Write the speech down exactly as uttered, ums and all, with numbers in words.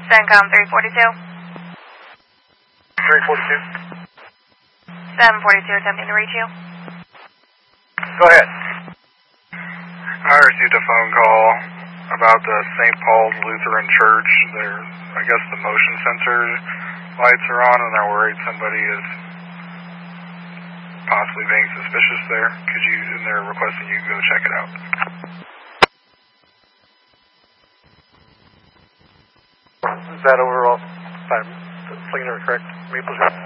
CENTCOM three forty-two. three forty-two. seven forty-two attempting to reach you. Go ahead. I received a phone call about the Saint Paul's Lutheran Church. Their, I guess the motion sensor lights are on and they're worried somebody is possibly being suspicious there. Could you, and they're requesting you go check it out. Is that overall, if I'm cleaner, correct? Maple Street?